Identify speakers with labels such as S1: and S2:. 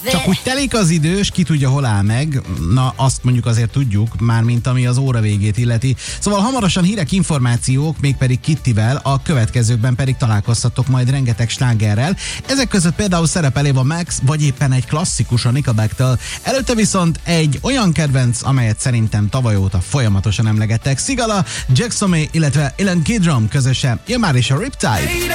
S1: Csak úgy telik az idő, és ki tudja, hol áll meg. Na, azt mondjuk azért tudjuk, mármint ami az óra végét illeti. Szóval hamarosan hírek, információk, mégpedig Kittivel, a következőkben pedig találkozhatok majd rengeteg slágerrel. Ezek között például szerepel Eva Max, vagy éppen egy klasszikus a Nickelbacktől. Előtte viszont egy olyan kedvenc, amelyet szerintem tavaly óta folyamatosan emlegettek. Sigala, Jack Somé, illetve Ilan Kidron közösen. Jön már is a Riptide.